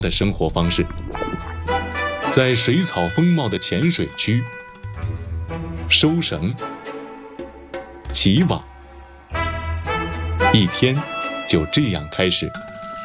的生活方式。在水草丰茂的浅水区，收绳、起网，一天就这样开始。